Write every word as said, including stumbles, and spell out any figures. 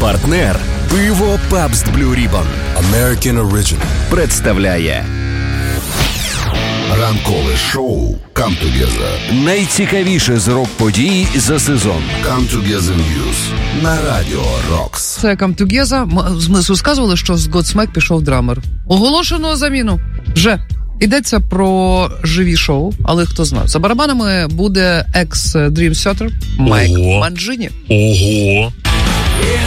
Партнер пиво Pabst Blue Ribbon American Original представляє ранкове шоу Come Together. Найцікавіше з рок-подій за сезон. Come Together News на Радіо Рокс. Це Come Together. Ми розказували, що з Godsmack пішов драмер. Оголошено заміну. Вже. Йдеться про живі шоу, але хто знає. За барабанами буде екс-Dream Theater Майк Манджині. Ого!